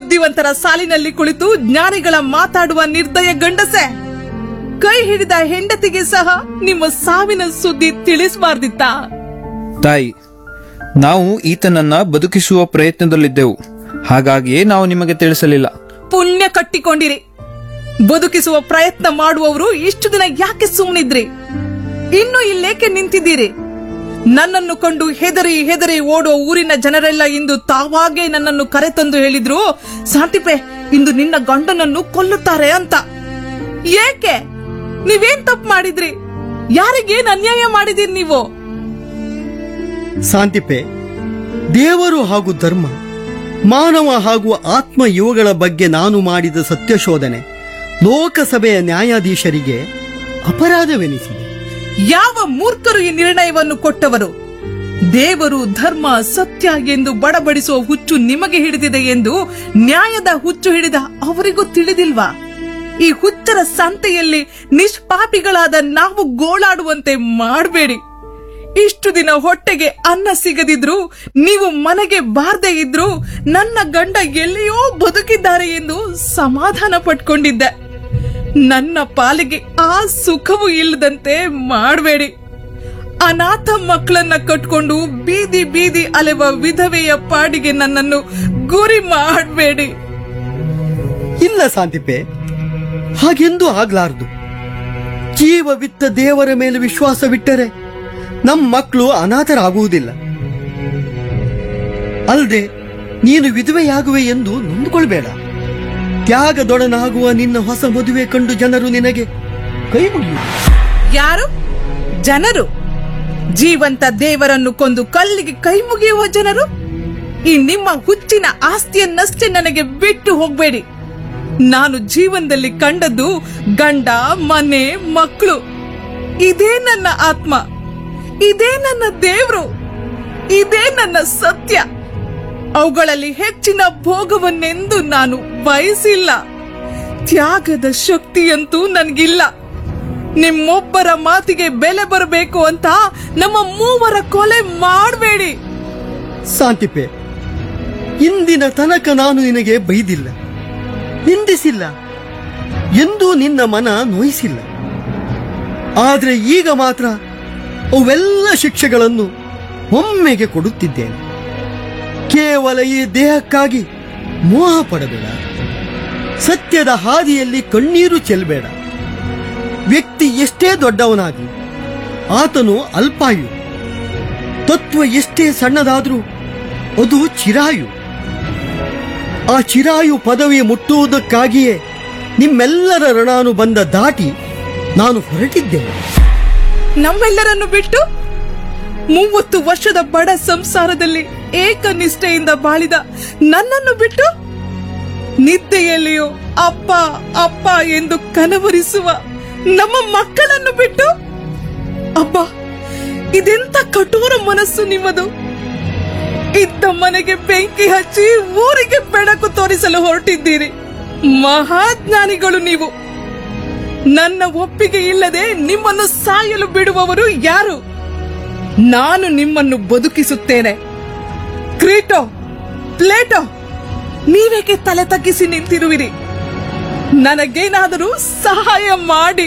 ಬುದ್ಧಿವಂತರ ಸಾಲಿನಲ್ಲಿ ಕುಳಿತು ಜ್ಞಾನಿಗಳ ಮಾತಾಡುವ ನಿರ್ದಯ ಗಂಡಸೆ, ಕೈ ಹಿಡಿದ ಹೆಂಡತಿಗೆ ಸಹ ನಿಮ್ಮ ಸಾವಿನ ಸುದ್ದಿ ತಿಳಿಸಬಾರ್ದಿತ್ತ? ತಾಯಿ, ನಾವು ಈತನನ್ನ ಬದುಕಿಸುವ ಪ್ರಯತ್ನದಲ್ಲಿದ್ದೆವು, ಹಾಗಾಗಿಯೇ ನಾವು ನಿಮಗೆ ತಿಳಿಸಲಿಲ್ಲ. ಪುಣ್ಯ ಕಟ್ಟಿಕೊಂಡಿರಿ. ಬದುಕಿಸುವ ಪ್ರಯತ್ನ ಮಾಡುವವರು ಇಷ್ಟು ದಿನ ಯಾಕೆ ಸುಮ್ಮನಿದ್ರಿ? ಇನ್ನು ಇಲ್ಲೇಕೆ ನಿಂತಿದ್ದೀರಿ? ನನ್ನನ್ನು ಕಂಡು ಹೆದರಿ ಹೆದರಿ ಓಡುವ ಊರಿನ ಜನರೆಲ್ಲ ಇಂದು ತಾವಾಗೇ ನನ್ನನ್ನು ಕರೆತಂದು ಹೇಳಿದ್ರು, ಸಾಂಟಿಪೆ, ಇಂದು ನಿನ್ನ ಗಂಡನನ್ನು ಕೊಲ್ಲುತ್ತಾರೆ ಅಂತ. ಏಕೆ? ನೀವೇನ್ ತಪ್ಪು ಮಾಡಿದ್ರಿ? ಯಾರಿಗೇನ್ ಅನ್ಯಾಯ ಮಾಡಿದಿರಿ ನೀವು? ಶಾಂತಿಪೆ, ದೇವರು ಹಾಗೂ ಧರ್ಮ, ಮಾನವ ಹಾಗೂ ಆತ್ಮ ಇವುಗಳ ಬಗ್ಗೆ ನಾನು ಮಾಡಿದ ಸತ್ಯಶೋಧನೆ ಲೋಕಸಭೆಯ ನ್ಯಾಯಾಧೀಶರಿಗೆ ಅಪರಾಧವೆನಿಸಿದೆ. ಯಾವ ಮೂರ್ಖರು ಈ ನಿರ್ಣಯವನ್ನು ಕೊಟ್ಟವರು? ದೇವರು, ಧರ್ಮ, ಸತ್ಯ ಎಂದು ಬಡಬಡಿಸುವ ಹುಚ್ಚು ನಿಮಗೆ ಹಿಡಿದಿದೆ ಎಂದು ನ್ಯಾಯದ ಹುಚ್ಚು ಹಿಡಿದ ಅವರಿಗೂ ತಿಳಿದಿಲ್ವಾ? ಈ ಹುಚ್ಚರ ಸಂತೆಯಲ್ಲಿ ನಿಷ್ಪಾಪಿಗಳಾದ ನಾವು ಗೋಳಾಡುವಂತೆ ಮಾಡಬೇಡಿ. ಇಷ್ಟು ದಿನ ಹೊಟ್ಟೆಗೆ ಅನ್ನ ಸಿಗದಿದ್ರು, ನೀವು ಮನೆಗೆ ಬಾರದೇ ಇದ್ರು, ನನ್ನ ಗಂಡ ಎಲ್ಲಿಯೋ ಬದುಕಿದ್ದಾರೆ ಎಂದು ಸಮಾಧಾನ ಪಟ್ಕೊಂಡಿದ್ದೆ. ನನ್ನ ಪಾಲಿಗೆ ಆ ಸುಖವೂ ಇಲ್ಲದಂತೆ ಮಾಡಬೇಡಿ. ಅನಾಥ ಮಕ್ಕಳನ್ನ ಕಟ್ಕೊಂಡು ಬೀದಿ ಬೀದಿ ಅಲೆವ ವಿಧವೆಯ ಪಾಡಿಗೆ ನನ್ನನ್ನು ಗುರಿ ಮಾಡಬೇಡಿ. ಇಲ್ಲ ಶಾಂತಿಪೆ, ಹಾಗೆಂದೂ ಆಗ್ಲಾರ್ದು. ಜೀವವಿತ್ತ ದೇವರ ಮೇಲೆ ವಿಶ್ವಾಸವಿಟ್ಟರೆ ನಮ್ಮ ಮಕ್ಕಳು ಅನಾಥರಾಗುವುದಿಲ್ಲ. ಅಲ್ಲದೆ ನೀನು ವಿಧವೆಯಾಗುವೆ ಎಂದು ನೊಂದುಕೊಳ್ಬೇಡ. ತ್ಯಾಗದೊಡನಾಗುವ ನಿನ್ನ ಹೊಸ ಮದುವೆ ಕಂಡು ಜನರು ನಿನಗೆ ಕೈ ಮುಗಿಯುವರು. ಯಾರು ಜನರು? ಜೀವಂತ ದೇವರನ್ನು ಕೊಂದು ಕಲ್ಲಿಗೆ ಕೈ ಮುಗಿಯುವ ಜನರು? ಈ ನಿಮ್ಮ ಹುಚ್ಚಿನ ಆಸ್ತಿಯನ್ನಷ್ಟೇ ನನಗೆ ಬಿಟ್ಟು ಹೋಗ್ಬೇಡಿ. ನಾನು ಜೀವನದಲ್ಲಿ ಕಂಡದ್ದು ಗಂಡ, ಮನೆ, ಮಕ್ಕಳು. ಇದೇ ನನ್ನ ಆತ್ಮ, ಇದೇ ನನ್ನ ದೇವ್ರು, ಇದೇ ನನ್ನ ಸತ್ಯ. ಅವುಗಳಲ್ಲಿ ಹೆಚ್ಚಿನ ಭೋಗವನ್ನೆಂದು ನಾನು ಬಯಸಿಲ್ಲ. ತ್ಯಾಗದ ಶಕ್ತಿಯಂತೂ ನನಗಿಲ್ಲ. ನಿಮ್ಮೊಬ್ಬರ ಮಾತಿಗೆ ಬೆಲೆ ಬರಬೇಕು ಅಂತ ನಮ್ಮ ಮೂವರ ಕೊಲೆ ಮಾಡಬೇಡಿ. ಶಾಂತಿಪೆ, ಇಂದಿನ ತನಕ ನಾನು ನಿನಗೆ ಬೈದಿಲ್ಲ, ನಿಂದಿಸಿಲ್ಲ, ಎಂದೂ ನಿನ್ನ ಮನ ನೋಯಿಸಿಲ್ಲ. ಆದರೆ ಈಗ ಮಾತ್ರ ಅವೆಲ್ಲ ಶಿಕ್ಷೆಗಳನ್ನು ಒಮ್ಮೆಗೆ ಕೊಡುತ್ತಿದ್ದೇನೆ. ಕೇವಲ ಈ ದೇಹಕ್ಕಾಗಿ ಮೋಹ ಪಡಬೇಡ. ಸತ್ಯದ ಹಾದಿಯಲ್ಲಿ ಕಣ್ಣೀರು ಚೆಲ್ಲಬೇಡ. ವ್ಯಕ್ತಿ ಎಷ್ಟೇ ದೊಡ್ಡವನಾಗಲಿ ಆತನು ಅಲ್ಪಾಯು. ತತ್ವ ಎಷ್ಟೇ ಸಣ್ಣದಾದರೂ ಅದು ಚಿರಾಯು. ಆ ಚಿರಾಯು ಪದವಿ ಮುಟ್ಟುವುದಕ್ಕಾಗಿಯೇ ನಿಮ್ಮೆಲ್ಲರ ಋಣಾನುಬಂಧ ದಾಟಿ ನಾನು ಹೊರಟಿದ್ದೇನೆ. ನಮ್ಮೆಲ್ಲರನ್ನು ಬಿಟ್ಟು 30 ವರ್ಷದ ಬಡ ಸಂಸಾರದಲ್ಲಿ ಏಕನಿಷ್ಠೆಯಿಂದ ಬಾಳಿದ ನನ್ನನ್ನು ಬಿಟ್ಟು, ನಿದ್ದೆಯಲ್ಲಿಯೂ ಅಪ್ಪ ಅಪ್ಪ ಎಂದು ಕನವರಿಸುವ ನಮ್ಮ ಮಕ್ಕಳನ್ನು ಬಿಟ್ಟು, ಅಬ್ಬ, ಇದೆಂತ ಕಠೋರ ಮನಸ್ಸು ನಿಮ್ಮದು. ಇದ್ದ ಮನೆಗೆ ಬೆಂಕಿ ಹಚ್ಚಿ ಊರಿಗೆ ಬೆಳಕು ತೋರಿಸಲು ಹೊರಟಿದ್ದೀರಿ. ಮಹಾಜ್ಞಾನಿಗಳು ನೀವು. ನನ್ನ ಒಪ್ಪಿಗೆ ಇಲ್ಲದೆ ನಿಮ್ಮನ್ನು ಸಾಯಲು ಬಿಡುವವರು ಯಾರು? ನಾನು ನಿಮ್ಮನ್ನು ಬದುಕಿಸುತ್ತೇನೆ. ಕ್ರೀಟೋ, ಪ್ಲೇಟೋ, ನೀವೇಕೆ ತಲೆ ತಗ್ಗಿಸಿ ನಿಂತಿರುವಿರಿ? ನನಗೇನಾದರೂ ಸಹಾಯ ಮಾಡಿ.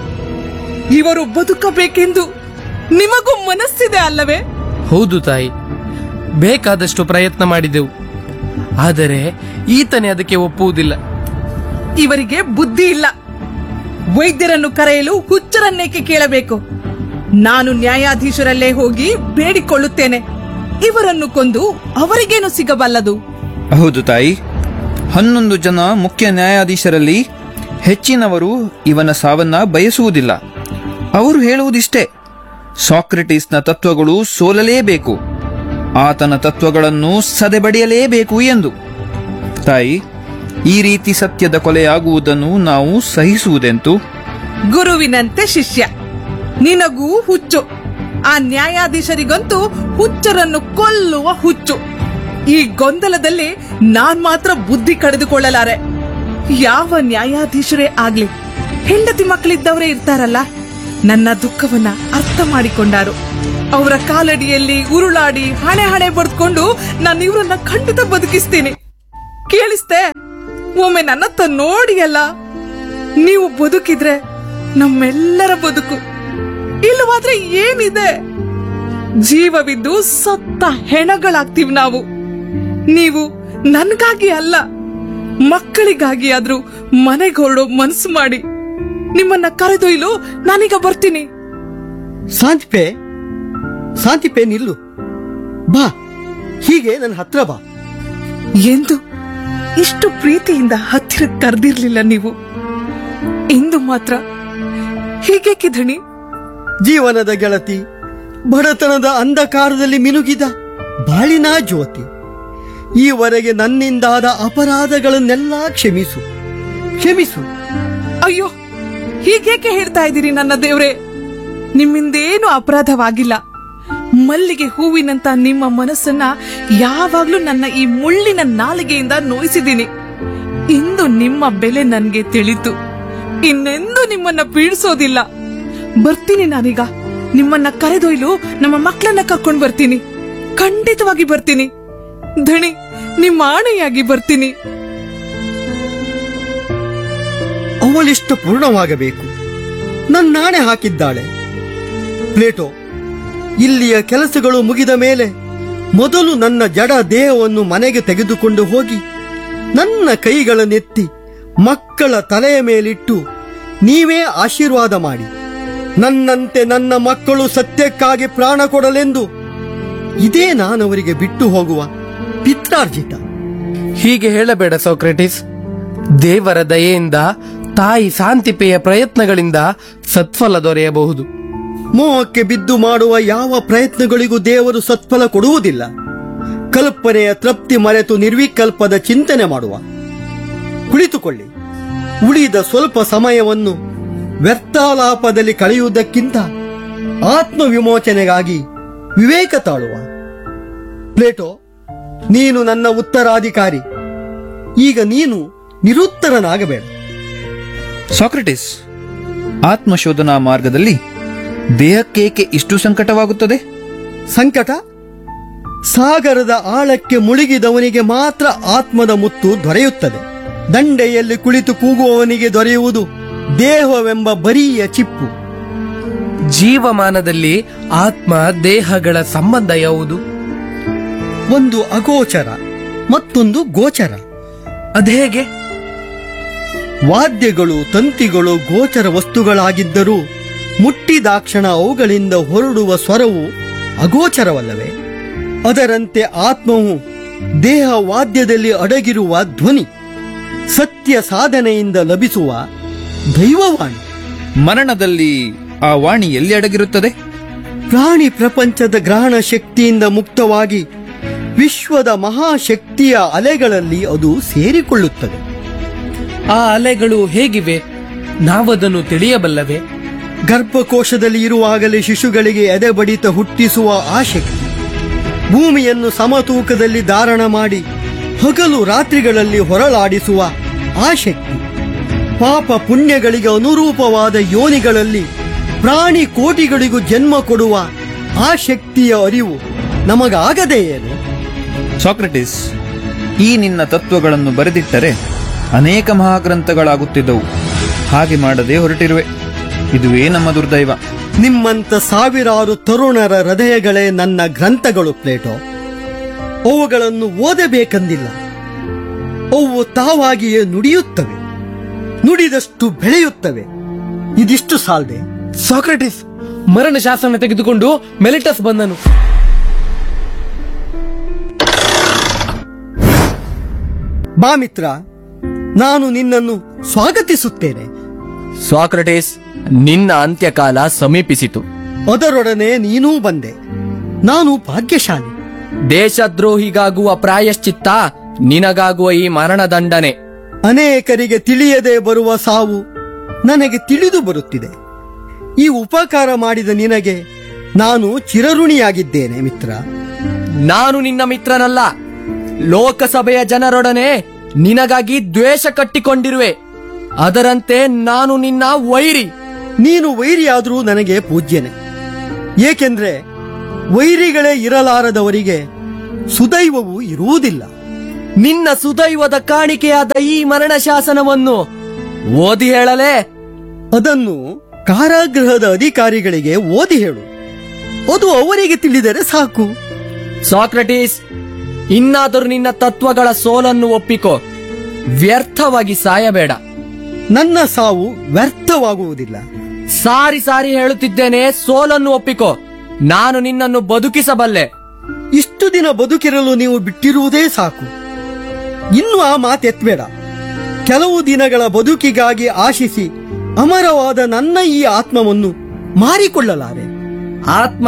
ಇವರು ಬದುಕಬೇಕೆಂದು ನಿಮಗೂ ಮನಸ್ಸಿದೆ ಅಲ್ಲವೇ? ಹೌದು ತಾಯಿ, ಬೇಕಾದಷ್ಟು ಪ್ರಯತ್ನ ಮಾಡಿದೆವು. ಆದರೆ ಈತನೇ ಅದಕ್ಕೆ ಒಪ್ಪುವುದಿಲ್ಲ. ಇವರಿಗೆ ಬುದ್ಧಿ ಇಲ್ಲ. ವೈದ್ಯರನ್ನು ಕರೆಯಲು ಹುಚ್ಚರನ್ನೇಕೆ ಕೇಳಬೇಕು? ನಾನು ನ್ಯಾಯಾಧೀಶರಲ್ಲೇ ಹೋಗಿ ಬೇಡಿಕೊಳ್ಳುತ್ತೇನೆ. ಇವರನ್ನು ಕೊಂದು ಅವರಿಗೇನು ಸಿಗಬಲ್ಲದು? ಹೌದು ತಾಯಿ, 11 ಜನ ಮುಖ್ಯ ನ್ಯಾಯಾಧೀಶರಲ್ಲಿ ಹೆಚ್ಚಿನವರು ಇವನ ಸಾವನ್ನ ಬಯಸುವುದಿಲ್ಲ. ಅವರು ಹೇಳುವುದಿಷ್ಟೇ, ಸಾಕ್ರೆಟಿಸ್ನ ತತ್ವಗಳು ಸೋಲಲೇಬೇಕು, ಆತನ ತತ್ವಗಳನ್ನು ಸದೆಬಡಿಯಲೇಬೇಕು ಎಂದು. ತಾಯಿ, ಈ ರೀತಿ ಸತ್ಯದ ಕೊಲೆಯಾಗುವುದನ್ನು ನಾವು ಸಹಿಸುವುದೆಂತು? ಗುರುವಿನಂತೆ ಶಿಷ್ಯ. ನಿನಗೂ ಹುಚ್ಚು, ಆ ನ್ಯಾಯಾಧೀಶರಿಗಂತೂ ಹುಚ್ಚರನ್ನು ಕೊಲ್ಲುವ ಹುಚ್ಚು. ಈ ಗೊಂದಲದಲ್ಲಿ ನಾನ್ ಮಾತ್ರ ಬುದ್ಧಿ ಕಳೆದುಕೊಳ್ಳಲಾರೆ. ಯಾವ ನ್ಯಾಯಾಧೀಶರೇ ಆಗ್ಲಿ, ಹೆಂಡತಿ ಮಕ್ಕಳಿದ್ದವರೇ ಇರ್ತಾರಲ್ಲ, ನನ್ನ ದುಃಖವನ್ನ ಅರ್ಥ ಮಾಡಿಕೊಂಡಾರು. ಅವರ ಕಾಲಡಿಯಲ್ಲಿ ಉರುಳಾಡಿ ಹಣೆ ಹಣೆ ಬಡ್ಕೊಂಡು ನಾನು ಇವರನ್ನ ಖಂಡಿತ ಬದುಕಿಸ್ತೀನಿ. ಕೇಳಿಸ್ತೆ? ಒಮ್ಮೆ ನನ್ನತ್ತ ನೋಡಿಯಲ್ಲ. ನೀವು ಬದುಕಿದ್ರೆ ನಮ್ಮೆಲ್ಲರ ಬದುಕು, ಇಲ್ಲವಾದ್ರೆ ಏನಿದೆ? ಜೀವವಿದ್ದು ಸತ್ತ ಹೆಣಗಳಾಗ್ತೀವಿ ನಾವು. ನೀವು ನನ್ಗಾಗಿ ಅಲ್ಲ, ಮಕ್ಕಳಿಗಾಗಿ ಆದ್ರೂ ಮನೆಗೆ ಹೊರಡೋ ಮನ್ಸು ಮಾಡಿ. ನಿಮ್ಮನ್ನ ಕರೆದೊಯ್ಲು ನಾನೀಗ ಬರ್ತೀನಿ. ಶಾಂತಿಪೆ, ಶಾಂತಿಪೆ ನಿಲ್ಲು, ಬಾ, ಹೀಗೆ ನನ್ನ ಹತ್ರ ಬಾ. ಎಂದು ಇಷ್ಟು ಪ್ರೀತಿಯಿಂದ ಹತ್ತಿರ ಕರೆದಿರ್ಲಿಲ್ಲ ನೀವು. ಇಂದು ಮಾತ್ರ ಹೀಗೇಕೆ ಧಣಿ? ಜೀವನದ ಗೆಳತಿ, ಬಡತನದ ಅಂಧಕಾರದಲ್ಲಿ ಮಿನುಗಿದ ಬಾಳಿನ ಜ್ಯೋತಿ, ಈವರೆಗೆ ನನ್ನಿಂದಾದ ಅಪರಾಧಗಳನ್ನೆಲ್ಲ ಕ್ಷಮಿಸು, ಕ್ಷಮಿಸು. ಅಯ್ಯೋ, ಹೀಗೇಕೆ ಹೇಳ್ತಾ ಇದ್ದೀರಿ ನನ್ನ ದೇವ್ರೆ? ನಿಮ್ಮಿಂದೇನು ಅಪರಾಧವಾಗಿಲ್ಲ. ಮಲ್ಲಿಗೆ ಹೂವಿನಂತ ನಿಮ್ಮ ಮನಸ್ಸನ್ನ ಯಾವಾಗ್ಲೂ ನನ್ನ ಈ ಮುಳ್ಳಿನ ನಾಲಿಗೆಯಿಂದ ನೋಯಿಸಿದ್ದೀನಿ. ಇಂದು ನಿಮ್ಮ ಬೆಲೆ ನನ್ಗೆ ತಿಳಿತು. ಇನ್ನೆಂದೂ ನಿಮ್ಮನ್ನ ಪೀಡಿಸೋದಿಲ್ಲ. ಬರ್ತೀನಿ ನಾನೀಗ. ನಿಮ್ಮನ್ನ ಕರೆದೊಯ್ಲು ನಮ್ಮ ಮಕ್ಕಳನ್ನ ಕರ್ಕೊಂಡು ಬರ್ತೀನಿ. ಖಂಡಿತವಾಗಿ ಬರ್ತೀನಿ ಧಣಿ, ನಿಮ್ಮ ಆಣೆಯಾಗಿ ಬರ್ತೀನಿ. ಅವಳಿಷ್ಟ ಪೂರ್ಣವಾಗಬೇಕು, ನನ್ನಾಣೆ ಹಾಕಿದ್ದಾಳೆ. ಪ್ಲೇಟೋ, ಇಲ್ಲಿಯ ಕೆಲಸಗಳು ಮುಗಿದ ಮೇಲೆ ಮೊದಲು ನನ್ನ ಜಡ ದೇಹವನ್ನು ಮನೆಗೆ ತೆಗೆದುಕೊಂಡು ಹೋಗಿ ನನ್ನ ಕೈಗಳನ್ನೆತ್ತಿ ಮಕ್ಕಳ ತಲೆಯ ಮೇಲಿಟ್ಟು ನೀವೇ ಆಶೀರ್ವಾದ ಮಾಡಿ, ನನ್ನಂತೆ ನನ್ನ ಮಕ್ಕಳು ಸತ್ಯಕ್ಕಾಗಿ ಪ್ರಾಣ ಕೊಡಲೆಂದು ಇದೇ ನಾನವರಿಗೆ ಬಿಟ್ಟು ಹೋಗುವ ಪಿತ್ರಾರ್ಜಿತ. ಹೀಗೆ ಹೇಳಬೇಡ ಸೋಕ್ರೆಟಿಸ್. ದೇವರ ದಯೆಯಿಂದ, ತಾಯಿ ಶಾಂತಿಪೆಯ ಪ್ರಯತ್ನಗಳಿಂದ ಸತ್ಫಲ ದೊರೆಯಬಹುದು. ಮೋಹಕ್ಕೆ ಬಿದ್ದು ಮಾಡುವ ಯಾವ ಪ್ರಯತ್ನಗಳಿಗೂ ದೇವರು ಸತ್ಫಲ ಕೊಡುವುದಿಲ್ಲ. ಕಲ್ಪನೆಯ ತೃಪ್ತಿ ಮರೆತು ನಿರ್ವಿಕಲ್ಪದ ಚಿಂತನೆ ಮಾಡುವ. ಕುಳಿತುಕೊಳ್ಳಿ. ಉಳಿದ ಸ್ವಲ್ಪ ಸಮಯವನ್ನು ವ್ಯರ್ಥಾಲಾಪದಲ್ಲಿ ಕಳೆಯುವುದಕ್ಕಿಂತ ಆತ್ಮವಿಮೋಚನೆಗಾಗಿ ವಿವೇಕ ತಾಳುವ. ಪ್ಲೇಟೋ, ನೀನು ನನ್ನ ಉತ್ತರಾಧಿಕಾರಿ. ಈಗ ನೀನು ನಿರುತ್ತರನಾಗಬೇಡ. ಸಾಕ್ರೆಟಿಸ್, ಆತ್ಮಶೋಧನಾ ಮಾರ್ಗದಲ್ಲಿ ದೇಹಕ್ಕೇಕೆ ಇಷ್ಟು ಸಂಕಟವಾಗುತ್ತದೆ? ಸಂಕಟ? ಸಾಗರದ ಆಳಕ್ಕೆ ಮುಳುಗಿದವನಿಗೆ ಮಾತ್ರ ಆತ್ಮದ ಮುತ್ತು ದೊರೆಯುತ್ತದೆ. ದಂಡೆಯಲ್ಲಿ ಕುಳಿತು ಕೂಗುವವನಿಗೆ ದೊರೆಯುವುದು ದೇಹವೆಂಬ ಬರಿಯ ಚಿಪ್ಪು. ಜೀವಮಾನದಲ್ಲಿ ಆತ್ಮ ದೇಹಗಳ ಸಂಬಂಧ ಯಾವುದು? ಒಂದು ಅಗೋಚರ, ಮತ್ತೊಂದು ಗೋಚರ. ಅದೇಗೆ? ವಾದ್ಯಗಳು, ತಂತಿಗಳು ಗೋಚರ ವಸ್ತುಗಳಾಗಿದ್ದರೂ ಮುಟ್ಟಿದಾಕ್ಷಣ ಅವುಗಳಿಂದ ಹೊರಡುವ ಸ್ವರವು ಅಗೋಚರವಲ್ಲವೇ? ಅದರಂತೆ ಆತ್ಮವು ದೇಹ ವಾದ್ಯದಲ್ಲಿ ಅಡಗಿರುವ ಧ್ವನಿ, ಸತ್ಯ ಸಾಧನೆಯಿಂದ ಲಭಿಸುವ ದೈವವಾಣಿ. ಮರಣದಲ್ಲಿ ಆ ವಾಣಿ ಎಲ್ಲಿ ಅಡಗಿರುತ್ತದೆ? ಪ್ರಾಣಿ ಪ್ರಪಂಚದ ಗ್ರಹಣ ಶಕ್ತಿಯಿಂದ ಮುಕ್ತವಾಗಿ ವಿಶ್ವದ ಮಹಾಶಕ್ತಿಯ ಅಲೆಗಳಲ್ಲಿ ಅದು ಸೇರಿಕೊಳ್ಳುತ್ತದೆ. ಆ ಅಲೆಗಳು ಹೇಗಿವೆ? ನಾವದನ್ನು ತಿಳಿಯಬಲ್ಲವೇ? ಗರ್ಭಕೋಶದಲ್ಲಿ ಇರುವಾಗಲೇ ಶಿಶುಗಳಿಗೆ ಎದೆಬಡಿತ ಹುಟ್ಟಿಸುವ ಆ ಶಕ್ತಿ, ಭೂಮಿಯನ್ನು ಸಮತೂಕದಲ್ಲಿ ಧಾರಣ ಮಾಡಿ ಹಗಲು ರಾತ್ರಿಗಳಲ್ಲಿ ಹೊರಳಾಡಿಸುವ ಆ ಶಕ್ತಿ, ಪಾಪ ಪುಣ್ಯಗಳಿಗೆ ಅನುರೂಪವಾದ ಯೋನಿಗಳಲ್ಲಿ ಪ್ರಾಣಿ ಕೋಟಿಗಳಿಗೂ ಜನ್ಮ ಕೊಡುವ ಆ ಶಕ್ತಿಯ ಅರಿವು ನಮಗಾಗದೇ ಏನು? ಸಾಕ್ರೆಟಿಸ್, ಈ ನಿನ್ನ ತತ್ವಗಳನ್ನು ಬರೆದಿಟ್ಟರೆ ಅನೇಕ ಮಹಾಗ್ರಂಥಗಳಾಗುತ್ತಿದ್ದವು. ಹಾಗೆ ಮಾಡದೆ ಹೊರಟಿರುವೆ. ಇದುವೇ ನಮ್ಮ ದುರ್ದೈವ. ನಿಮ್ಮಂತ ಸಾವಿರಾರು ತರುಣರ ಹೃದಯಗಳೇ ನನ್ನ ಗ್ರಂಥಗಳು ಪ್ಲೇಟೋ. ಅವುಗಳನ್ನು ಓದಬೇಕೆಂದಿಲ್ಲ. ಅವು ತಾವಾಗಿಯೇ ನುಡಿಯುತ್ತವೆ, ನುಡಿದಷ್ಟು ಬೆಳೆಯುತ್ತವೆ. ಇದಿಷ್ಟು ಸಾಲದೆ. ಸಾಕ್ರೆಟಿಸ್, ಮರಣ ಶಾಸನ ತೆಗೆದುಕೊಂಡು ಮೆಲಿಟಸ್ ಬಂದನು. ಬಾ ಮಿತ್ರ, ನಾನು ನಿನ್ನನ್ನು ಸ್ವಾಗತಿಸುತ್ತೇನೆ. ಸಾಕ್ರಟೀಸ್, ನಿನ್ನ ಅಂತ್ಯಕಾಲ ಸಮೀಪಿಸಿತು. ಅದರೊಡನೆ ನೀನೂ ಬಂದೆ. ನಾನು ಭಾಗ್ಯಶಾಲಿ. ದೇಶದ್ರೋಹಿಗಾಗುವ ಪ್ರಾಯಶ್ಚಿತ್ತ ನಿನಗಾಗುವ ಈ ಮರಣದಂಡನೆ. ಅನೇಕರಿಗೆ ತಿಳಿಯದೆ ಬರುವ ಸಾವು ನನಗೆ ತಿಳಿದು ಬರುತ್ತಿದೆ. ಈ ಉಪಕಾರ ಮಾಡಿದ ನಿನಗೆ ನಾನು ಚಿರಋಣಿಯಾಗಿದ್ದೇನೆ ಮಿತ್ರ. ನಾನು ನಿನ್ನ ಮಿತ್ರನಲ್ಲ. ಲೋಕಸಭೆಯ ಜನರೊಡನೆ ನಿನಗಾಗಿ ದ್ವೇಷ ಕಟ್ಟಿಕೊಂಡಿರುವೆ. ಅದರಂತೆ ನಾನು ನಿನ್ನ ವೈರಿ. ನೀನು ವೈರಿಯಾದರೂ ನನಗೆ ಪೂಜ್ಯನೆ. ಏಕೆಂದ್ರೆ ವೈರಿಗಳೇ ಇರಲಾರದವರಿಗೆ ಸುದೈವವು ಇರುವುದಿಲ್ಲ. ನಿನ್ನ ಸುದೈವದ ಕಾಣಿಕೆಯಾದ ಈ ಮರಣ ಶಾಸನವನ್ನು ಓದಿ ಹೇಳಲೇ? ಅದನ್ನು ಕಾರಾಗೃಹದ ಅಧಿಕಾರಿಗಳಿಗೆ ಓದಿ ಹೇಳು. ಅದು ಅವರಿಗೆ ತಿಳಿದರೆ ಸಾಕು. ಸಾಕ್ರಟೀಸ್, ಇನ್ನಾದರೂ ನಿನ್ನ ತತ್ವಗಳ ಸೋಲನ್ನು ಒಪ್ಪಿಕೋ. ವ್ಯರ್ಥವಾಗಿ ಸಾಯಬೇಡ. ನನ್ನ ಸಾವು ವ್ಯರ್ಥವಾಗುವುದಿಲ್ಲ. ಸಾರಿ ಸಾರಿ ಹೇಳುತ್ತಿದ್ದೇನೆ, ಸೋಲನ್ನು ಒಪ್ಪಿಕೋ. ನಾನು ನಿನ್ನನ್ನು ಬದುಕಿಸಬಲ್ಲೆ. ಇಷ್ಟು ದಿನ ಬದುಕಿರಲು ನೀವು ಬಿಟ್ಟಿರುವುದೇ ಸಾಕು. ಇನ್ನು ಆ ಮಾತೆತ್ಬೇಡ. ಕೆಲವು ದಿನಗಳ ಬದುಕಿಗಾಗಿ ಆಶಿಸಿ ಅಮರವಾದ ನನ್ನ ಈ ಆತ್ಮವನ್ನು ಮಾರಿಕೊಳ್ಳಲಾರೆ. ಆತ್ಮ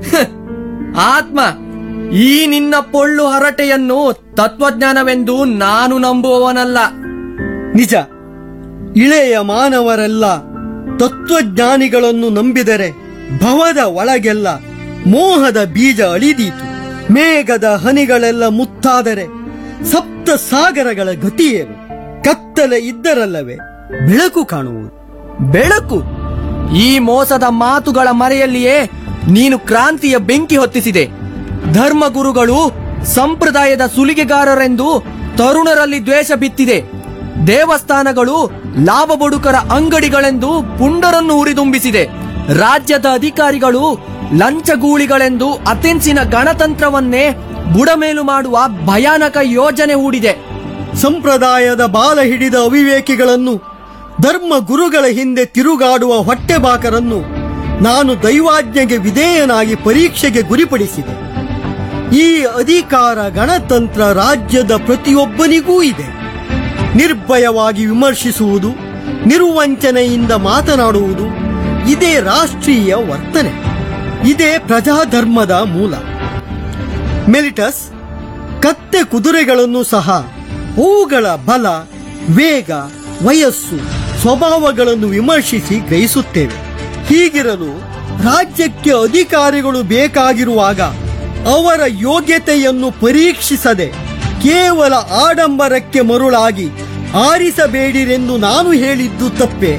ಆತ್ಮ, ಈ ನಿನ್ನ ಪೊಳ್ಳು ಹರಟೆಯನ್ನು ತತ್ವಜ್ಞಾನವೆಂದು ನಾನು ನಂಬುವವನಲ್ಲ. ನಿಜ, ಇಳೆಯ ಮಾನವರೆಲ್ಲ ತತ್ವಜ್ಞಾನಿಗಳನ್ನು ನಂಬಿದರೆ ಭವದ ಒಳಗೆಲ್ಲ ಮೋಹದ ಬೀಜ ಅಳಿದೀತು. ಮೇಘದ ಹನಿಗಳೆಲ್ಲ ಮುತ್ತಾದರೆ ಸಪ್ತ ಸಾಗರಗಳ ಗತಿಯೇನು? ಕತ್ತಲೆ ಇದ್ದರಲ್ಲವೇ ಬೆಳಕು ಕಾಣುವುದು? ಬೆಳಕು ಈ ಮೋಸದ ಮಾತುಗಳ ಮರೆಯಲ್ಲಿಯೇ ನೀನು ಕ್ರಾಂತಿಯ ಬೆಂಕಿ ಹೊತ್ತಿಸಿದೆ. ಧರ್ಮಗುರುಗಳು ಸಂಪ್ರದಾಯದ ಸುಲಿಗೆಗಾರರೆಂದು ತರುಣರಲ್ಲಿ ದ್ವೇಷ ಬಿತ್ತಿದೆ. ದೇವಸ್ಥಾನಗಳು ಲಾಭ ಬಡುಕರ ಅಂಗಡಿಗಳೆಂದು ಪುಂಡರನ್ನು ಉರಿದುಂಬಿಸಿದೆ. ರಾಜ್ಯದ ಅಧಿಕಾರಿಗಳು ಲಂಚಗೂಳಿಗಳೆಂದು ಅಥೆನ್ಸಿನ ಗಣತಂತ್ರವನ್ನೇ ಬುಡಮೇಲು ಮಾಡುವ ಭಯಾನಕ ಯೋಜನೆ ಹೂಡಿದೆ. ಸಂಪ್ರದಾಯದ ಬಾಲ ಹಿಡಿದ ಅವಿವೇಕಿಗಳನ್ನು, ಧರ್ಮ ಗುರುಗಳ ಹಿಂದೆ ತಿರುಗಾಡುವ ಹೊಟ್ಟೆಬಾಕರನ್ನು ನಾನು ದೈವಾಜ್ಞೆಗೆ ವಿಧೇಯನಾಗಿ ಪರೀಕ್ಷೆಗೆ ಗುರಿಪಡಿಸಿದೆ. ಈ ಅಧಿಕಾರ ಗಣತಂತ್ರ ರಾಜ್ಯದ ಪ್ರತಿಯೊಬ್ಬನಿಗೂ ಇದೆ. ನಿರ್ಭಯವಾಗಿ ವಿಮರ್ಶಿಸುವುದು, ನಿರ್ವಂಚನೆಯಿಂದ ಮಾತನಾಡುವುದು ಇದೇ ರಾಷ್ಟ್ರೀಯ ವರ್ತನೆ. ಇದೇ ಪ್ರಜಾಧರ್ಮದ ಮೂಲ. ಮೆಲಿಟಸ್, ಕತ್ತೆ ಕುದುರೆಗಳನ್ನು ಸಹ ಅವುಗಳ ಬಲ, ವೇಗ, ವಯಸ್ಸು, ಸ್ವಭಾವಗಳನ್ನು ವಿಮರ್ಶಿಸಿ ಗ್ರಹಿಸುತ್ತೇವೆ. ಹೀಗಿರಲು ರಾಜ್ಯಕ್ಕೆ ಅಧಿಕಾರಿಗಳು ಬೇಕಾಗಿರುವಾಗ ಅವರ ಯೋಗ್ಯತೆಯನ್ನು ಪರೀಕ್ಷಿಸದೆ ಕೇವಲ ಆಡಂಬರಕ್ಕೆ ಮರುಳಾಗಿ ಆರಿಸಬೇಡಿರೆಂದು ನಾನು ಹೇಳಿದ್ದು ತಪ್ಪೆ?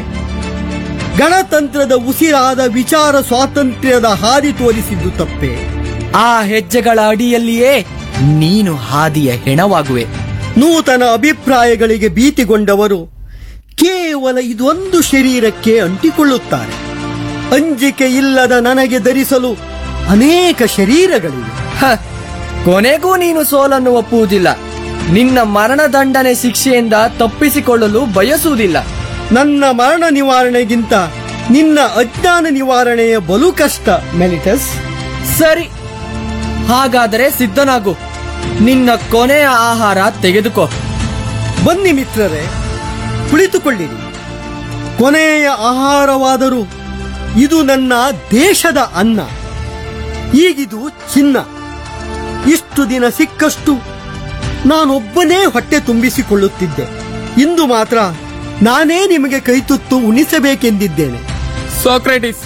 ಗಣತಂತ್ರದ ಉಸಿರಾದ ವಿಚಾರ ಸ್ವಾತಂತ್ರ್ಯದ ಹಾದಿ ತೋರಿಸಿದ್ದು ತಪ್ಪೆ? ಆ ಹೆಜ್ಜೆಗಳ ಅಡಿಯಲ್ಲಿಯೇ ನೀನು ಹಾದಿಯ ಹೆಣವಾಗುವೆ. ನೂತನ ಅಭಿಪ್ರಾಯಗಳಿಗೆ ಭೀತಿಗೊಂಡವರು ಕೇವಲ ಇದೊಂದು ಶರೀರಕ್ಕೆ ಅಂಟಿಕೊಳ್ಳುತ್ತಾರೆ. ಅಂಜಿಕೆ ಇಲ್ಲದ ನನಗೆ ಧರಿಸಲು ಅನೇಕ ಶರೀರಗಳಿವೆ. ಕೊನೆಗೂ ನೀನು ಸೋಲನ್ನು ಒಪ್ಪುವುದಿಲ್ಲ. ನಿನ್ನ ಮರಣದಂಡನೆ ಶಿಕ್ಷೆಯಿಂದ ತಪ್ಪಿಸಿಕೊಳ್ಳಲು ಬಯಸುವುದಿಲ್ಲ. ನನ್ನ ಮರಣ ನಿವಾರಣೆಗಿಂತ ನಿನ್ನ ಅಜ್ಞಾನ ನಿವಾರಣೆಯ ಬಲು ಕಷ್ಟ ಮೆಲಿಟಸ್. ಸರಿ, ಹಾಗಾದರೆ ಸಿದ್ಧನಾಗು. ನಿನ್ನ ಕೊನೆಯ ಆಹಾರ ತೆಗೆದುಕೋ. ಬನ್ನಿ ಮಿತ್ರರೇ, ಕುಳಿತುಕೊಳ್ಳಿರಿ. ಕೊನೆಯ ಆಹಾರವಾದರೂ ಇದು ನನ್ನ ದೇಶದ ಅನ್ನ. ಈಗಿದು ಚಿನ್ನ. ಇಷ್ಟು ದಿನ ಸಿಕ್ಕಷ್ಟು ನಾನೊಬ್ಬನೇ ಹೊಟ್ಟೆ ತುಂಬಿಸಿಕೊಳ್ಳುತ್ತಿದ್ದೆ. ಇಂದು ಮಾತ್ರ ನಾನೇ ನಿಮಗೆ ಕೈತುತ್ತು ಉಣಿಸಬೇಕೆಂದಿದ್ದೇನೆ. ಸಾಕ್ರೆಟಿಸ್,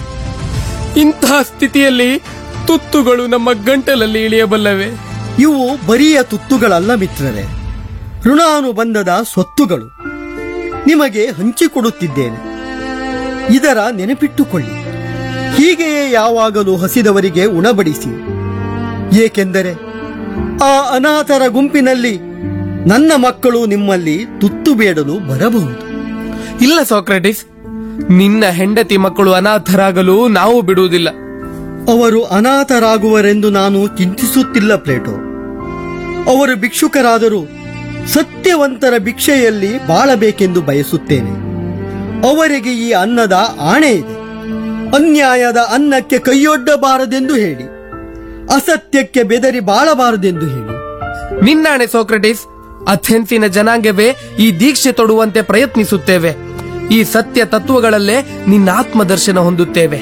ಇಂತಹ ಸ್ಥಿತಿಯಲ್ಲಿ ತುತ್ತುಗಳು ನಮ್ಮ ಗಂಟಲಲ್ಲಿ ಇಳಿಯಬಲ್ಲವೇ? ಇವು ಬರಿಯ ತುತ್ತುಗಳಲ್ಲ ಮಿತ್ರರೇ, ಋಣಾನುಬಂಧದ ಸ್ವತ್ತುಗಳು. ನಿಮಗೆ ಹಂಚಿಕೊಡುತ್ತಿದ್ದೇನೆ. ಇದರ ನೆನಪಿಟ್ಟುಕೊಳ್ಳಿ. ಹೀಗೆಯೇ ಯಾವಾಗಲೂ ಹಸಿದವರಿಗೆ ಉಣಬಡಿಸಿ. ಏಕೆಂದರೆ ಆ ಅನಾಥರ ಗುಂಪಿನಲ್ಲಿ ನನ್ನ ಮಕ್ಕಳು ನಿಮ್ಮಲ್ಲಿ ತುತ್ತು ಬೇಡಲು ಬರಬಹುದು. ಇಲ್ಲ ಸಾಕ್ರೆಟಿಸ್, ನಿನ್ನ ಹೆಂಡತಿ ಮಕ್ಕಳು ಅನಾಥರಾಗಲು ನಾವು ಬಿಡುವುದಿಲ್ಲ. ಅವರು ಅನಾಥರಾಗುವರೆಂದು ನಾನು ಚಿಂತಿಸುತ್ತಿಲ್ಲ ಪ್ಲೇಟೋ. ಅವರು ಭಿಕ್ಷುಕರಾದರೂ ಸತ್ಯವಂತರ ಭಿಕ್ಷೆಯಲ್ಲಿ ಬಾಳಬೇಕೆಂದು ಬಯಸುತ್ತೇನೆ. ಅವರಿಗೆ ಈ ಅನ್ನದ ಆಣೆ ಇದೆ. ಅನ್ಯಾಯದ ಅನ್ನಕ್ಕೆ ಕೈಯೊಡ್ಡಬಾರದೆಂದು ಹೇಳಿ, ಅಸತ್ಯಕ್ಕೆ ಬೆದರಿ ಬಾಳಬಾರದೆಂದು ಹೇಳಿ. ನಿನ್ನಾಣೆ ಸಾಕ್ರೆಟಿಸ್, ಅಥೆನ್ಸಿನ ಜನಾಂಗವೇ ಈ ದೀಕ್ಷೆ ತೊಡುವಂತೆ ಪ್ರಯತ್ನಿಸುತ್ತೇವೆ. ಈ ಸತ್ಯ ತತ್ವಗಳಲ್ಲೇ ನಿನ್ನ ಆತ್ಮದರ್ಶನ ಹೊಂದುತ್ತೇವೆ.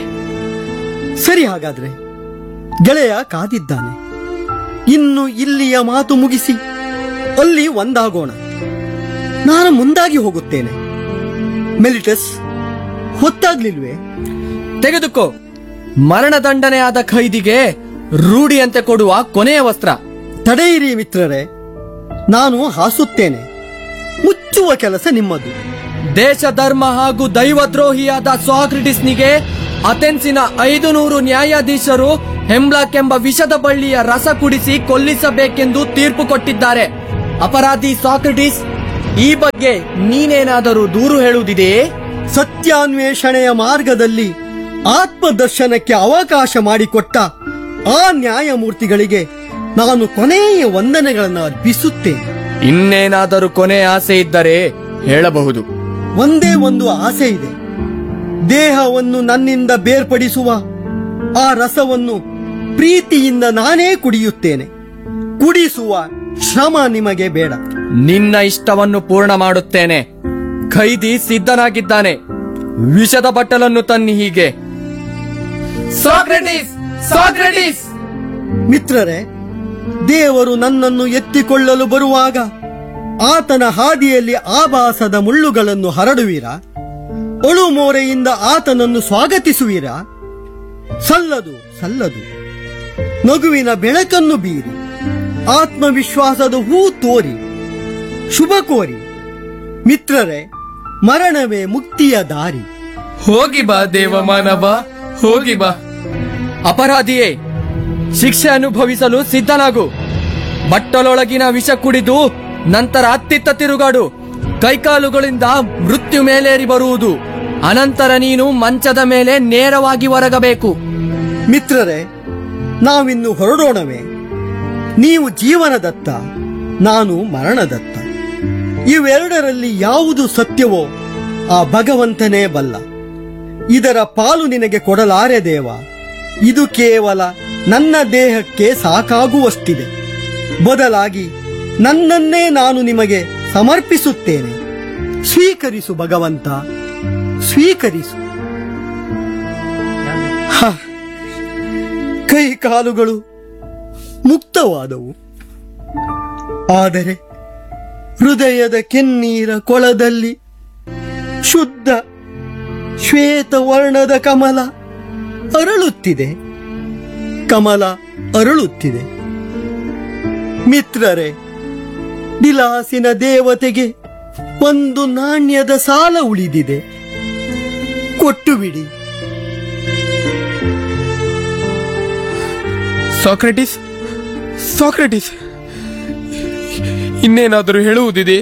ಸರಿ, ಹಾಗಾದ್ರೆ ಗೆಳೆಯ ಕಾದಿದ್ದಾನೆ. ಇನ್ನು ಇಲ್ಲಿಯ ಮಾತು ಮುಗಿಸಿ ಅಲ್ಲಿ ಒಂದಾಗೋಣ. ನಾನು ಮುಂದಾಗಿ ಹೋಗುತ್ತೇನೆ. ಮೆಲಿಟಸ್, ಹೊತ್ತಾಗ್ಲಿಲ್ವೇ? ತೆಗೆದುಕೋ. ಮರಣದಂಡನೆಯಾದ ಖೈದಿಗೆ ರೂಢಿಯಂತೆ ಕೊಡುವ ಕೊನೆಯ ವಸ್ತ್ರ. ತಡೆಯಿರಿ ಮಿತ್ರರೇ, ನಾನು ಹಾಸುತ್ತೇನೆ. ಮುಚ್ಚುವ ಕೆಲಸ ನಿಮ್ಮದು. ದೇಶ ಧರ್ಮ ಹಾಗೂ ದೈವದ್ರೋಹಿಯಾದ ಸಾಕ್ರೆಟಿಸ್ನಿಗೆ ಅಥೆನ್ಸಿನ 500 ನ್ಯಾಯಾಧೀಶರು ಹೆಮ್ಲಾಕ್ ಎಂಬ ವಿಷದ ಬಳ್ಳಿಯ ರಸ ಕುಡಿಸಿ ಕೊಲ್ಲಿಸಬೇಕೆಂದು ತೀರ್ಪು ಕೊಟ್ಟಿದ್ದಾರೆ. ಅಪರಾಧಿ ಸಾಕ್ರೆಟಿಸ್, ಈ ಬಗ್ಗೆ ನೀನೇನಾದರೂ ದೂರು ಹೇಳುವುದಿದೆಯೇ? ಸತ್ಯಾನ್ವೇಷಣೆಯ ಮಾರ್ಗದಲ್ಲಿ ಆತ್ಮದರ್ಶನಕ್ಕೆ ಅವಕಾಶ ಮಾಡಿಕೊಟ್ಟ ಆ ನ್ಯಾಯಮೂರ್ತಿಗಳಿಗೆ ನಾನು ಕೊನೆಯ ವಂದನೆಗಳನ್ನು ಅರ್ಪಿಸುತ್ತೇನೆ. ಇನ್ನೇನಾದರೂ ಕೊನೆ ಆಸೆ ಇದ್ದರೆ ಹೇಳಬಹುದು. ಒಂದೇ ಒಂದು ಆಸೆ ಇದೆ. ದೇಹವನ್ನು ನನ್ನಿಂದ ಬೇರ್ಪಡಿಸುವ ಆ ರಸವನ್ನು ಪ್ರೀತಿಯಿಂದ ನಾನೇ ಕುಡಿಯುತ್ತೇನೆ. ಕುಡಿಸುವ ಶ್ರಮ ನಿಮಗೆ ಬೇಡ. ನಿನ್ನ ಇಷ್ಟವನ್ನು ಪೂರ್ಣ ಮಾಡುತ್ತೇನೆ. ಖೈದಿ ಸಿದ್ಧನಾಗಿದ್ದಾನೆ. ವಿಷದ ಬಟ್ಟಲನ್ನು ತನ್ನಿ. ಹೀಗೆ ಸಾಕ್ರೆಟಿಸ್, ಸಾಕ್ರೆಟಿಸ್! ಮಿತ್ರರೇ, ದೇವರು ನನ್ನನ್ನು ಎತ್ತಿಕೊಳ್ಳಲು ಬರುವಾಗ ಆತನ ಹಾದಿಯಲ್ಲಿ ಆಭಾಸದ ಮುಳ್ಳುಗಳನ್ನು ಹರಡುವಿರಾ? ಅಳುಮೋರೆಯಿಂದ ಆತನನ್ನು ಸ್ವಾಗತಿಸುವಿರಾ? ಸಲ್ಲದು, ಸಲ್ಲದು. ನಗುವಿನ ಬೆಳಕನ್ನು ಬೀರಿ, ಆತ್ಮವಿಶ್ವಾಸದ ಹೂ ತೋರಿ, ಶುಭ ಕೋರಿ. ಮಿತ್ರರೇ, ಮರಣವೇ ಮುಕ್ತಿಯ ದಾರಿ. ಹೋಗಿ ಬಾ ದೇವಮಾನವ, ಹೋಗಿ ಬಾ. ಅಪರಾಧಿಯೇ, ಶಿಕ್ಷೆ ಅನುಭವಿಸಲು ಸಿದ್ಧನಾಗು. ಬಟ್ಟಲೊಳಗಿನ ವಿಷ ಕುಡಿದು ನಂತರ ಅತ್ತಿತ್ತ ತಿರುಗಾಡು. ಕೈಕಾಲುಗಳಿಂದ ಮೃತ್ಯು ಮೇಲೇರಿ ಬರುವುದು. ಅನಂತರ ನೀನು ಮಂಚದ ಮೇಲೆ ನೇರವಾಗಿ ಹೊರಗಬೇಕು. ಮಿತ್ರರೇ, ನಾವಿನ್ನು ಹೊರಡೋಣವೇ? ನೀವು ಜೀವನದತ್ತ, ನಾನು ಮರಣದತ್ತ. ಇವೆರಡರಲ್ಲಿ ಯಾವುದು ಸತ್ಯವೋ ಆ ಭಗವಂತನೇ ಬಲ್ಲ. ಇದರ ಪಾಲು ನಿನಗೆ ಕೊಡಲಾರೆ ದೇವ. ಇದು ಕೇವಲ ನನ್ನ ದೇಹಕ್ಕೆ ಸಾಕಾಗುವಷ್ಟಿದೆ. ಬದಲಾಗಿ ನನ್ನನ್ನೇ ನಾನು ನಿಮಗೆ ಸಮರ್ಪಿಸುತ್ತೇನೆ. ಸ್ವೀಕರಿಸು ಭಗವಂತ, ಸ್ವೀಕರಿಸು. ಕೈ ಕಾಲುಗಳು ಮುಕ್ತವಾದವು. ಆದರೆ ಹೃದಯದ ಕೆನ್ನೀರ ಕೊಳದಲ್ಲಿ ಶುದ್ಧ ಶ್ವೇತ ವರ್ಣದ ಕಮಲ ಅರಳುತ್ತಿದೆ. ಕಮಲ ಅರಳುತ್ತಿದೆ. ಮಿತ್ರರೇ, ವಿಲಾಸಿನ ದೇವತೆಗೆ ಒಂದು ನಾಣ್ಯದ ಸಾಲ ಉಳಿದಿದೆ. ಕೊಟ್ಟು ಬಿಡಿ. ಸಾಕ್ರೆಟಿಸ್, ಸಾಕ್ರೆಟಿಸ್, ಇನ್ನೇನಾದರೂ ಹೇಳುವುದಿದೆ?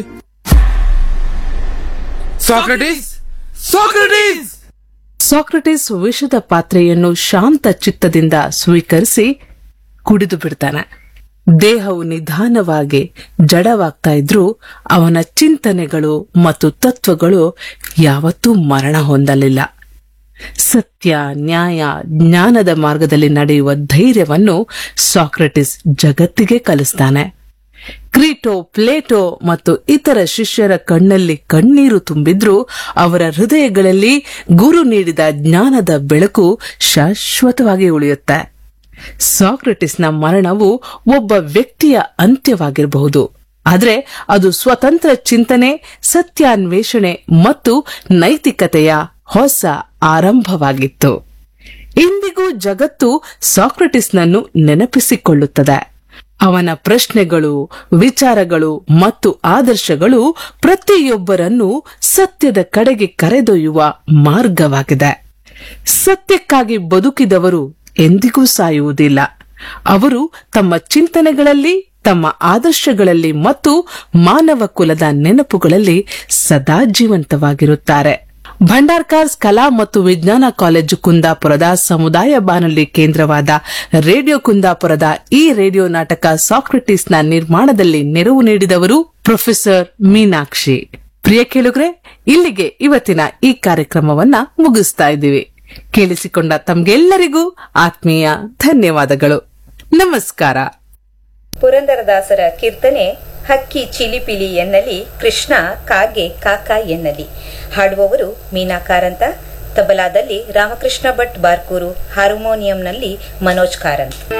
Socrates, Socrates! ಸಾಕ್ರೆಟಿಸ್ ವಿಷದ ಪಾತ್ರೆಯನ್ನು ಶಾಂತ ಚಿತ್ತದಿಂದ ಸ್ವೀಕರಿಸಿ ಕುಡಿದು ಬಿಡ್ತಾನೆ. ದೇಹವು ನಿಧಾನವಾಗಿ ಜಡವಾಗ್ತಾ ಇದ್ರೂ ಅವನ ಚಿಂತನೆಗಳು ಮತ್ತು ತತ್ವಗಳು ಯಾವತ್ತೂ ಮರಣ ಹೊಂದಲಿಲ್ಲ. ಸತ್ಯ, ನ್ಯಾಯ, ಜ್ಞಾನದ ಮಾರ್ಗದಲ್ಲಿ ನಡೆಯುವ ಧೈರ್ಯವನ್ನು ಸಾಕ್ರೆಟಿಸ್ ಜಗತ್ತಿಗೆ ಕಲಿಸ್ತಾನೆ. ಕ್ರೀಟೋ, ಪ್ಲೇಟೋ ಮತ್ತು ಇತರ ಶಿಷ್ಯರ ಕಣ್ಣಲ್ಲಿ ಕಣ್ಣೀರು ತುಂಬಿದ್ರೂ ಅವರ ಹೃದಯಗಳಲ್ಲಿ ಗುರು ನೀಡಿದ ಜ್ಞಾನದ ಬೆಳಕು ಶಾಶ್ವತವಾಗಿ ಉಳಿಯುತ್ತೆ. ಸಾಕ್ರೆಟಿಸ್ನ ಮರಣವು ಒಬ್ಬ ವ್ಯಕ್ತಿಯ ಅಂತ್ಯವಾಗಿರಬಹುದು, ಆದರೆ ಅದು ಸ್ವತಂತ್ರ ಚಿಂತನೆ, ಸತ್ಯಾನ್ವೇಷಣೆ ಮತ್ತು ನೈತಿಕತೆಯ ಹೊಸ ಆರಂಭವಾಗಿತ್ತು. ಇಂದಿಗೂ ಜಗತ್ತು ಸಾಕ್ರೆಟಿಸ್ನನ್ನು ನೆನಪಿಸಿಕೊಳ್ಳುತ್ತದೆ. ಅವನ ಪ್ರಶ್ನೆಗಳು, ವಿಚಾರಗಳು ಮತ್ತು ಆದರ್ಶಗಳು ಪ್ರತಿಯೊಬ್ಬರನ್ನು ಸತ್ಯದ ಕಡೆಗೆ ಕರೆದೊಯ್ಯುವ ಮಾರ್ಗವಾಗಿದೆ. ಸತ್ಯಕ್ಕಾಗಿ ಬದುಕಿದವರು ಎಂದಿಗೂ ಸಾಯುವುದಿಲ್ಲ. ಅವರು ತಮ್ಮ ಚಿಂತನೆಗಳಲ್ಲಿ, ತಮ್ಮ ಆದರ್ಶಗಳಲ್ಲಿ ಮತ್ತು ಮಾನವ ಕುಲದ ನೆನಪುಗಳಲ್ಲಿ ಸದಾ ಜೀವಂತವಾಗಿರುತ್ತಾರೆ. ಭಂಡಾರ್ಕಾರ್ಸ್ ಕಲಾ ಮತ್ತು ವಿಜ್ಞಾನ ಕಾಲೇಜು ಕುಂದಾಪುರದ ಸಮುದಾಯ ಬಾನುಲಿ ಕೇಂದ್ರವಾದ ರೇಡಿಯೋ ಕುಂದಾಪುರದ ಈ ರೇಡಿಯೋ ನಾಟಕ ಸಾಕ್ರೆಟಿಸ್ನ ನಿರ್ಮಾಣದಲ್ಲಿ ನೆರವು ನೀಡಿದವರು ಪ್ರೊಫೆಸರ್ ಮೀನಾಕ್ಷಿ. ಪ್ರಿಯ ಕೇಳುಗರೆ, ಇಲ್ಲಿಗೆ ಇವತ್ತಿನ ಈ ಕಾರ್ಯಕ್ರಮವನ್ನ ಮುಗಿಸ್ತಾ ಇದ್ದೀವಿ. ಕೇಳಿಸಿಕೊಂಡ ತಮ್ಗೆಲ್ಲರಿಗೂ ಆತ್ಮೀಯ ಧನ್ಯವಾದಗಳು. ನಮಸ್ಕಾರ. ಪುರಂದರದಾಸರ ಕೀರ್ತನೆ ಹಕ್ಕಿ ಚಿಲಿಪಿಲಿ ಎನ್ನಲಿ, ಕೃಷ್ಣ ಕಾಗೆ ಕಾಕ ಎನ್ನಲಿ. ಹಾಡುವವರು ಮೀನಾ ಕಾರಂತ, ತಬಲಾದಲ್ಲಿ ರಾಮಕೃಷ್ಣ ಭಟ್ ಬಾರ್ಕೂರು, ಹಾರ್ಮೋನಿಯಂನಲ್ಲಿ ಮನೋಜ್ ಕಾರಂತ್.